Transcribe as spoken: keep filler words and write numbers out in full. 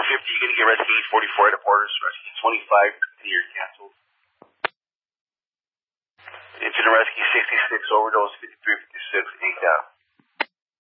fifty, you're going to get rescue eight forty-four headquarters, rescue twenty-five, clear, canceled. Incident rescue sixty-six, overdose fifty-three fifty-six, eight down.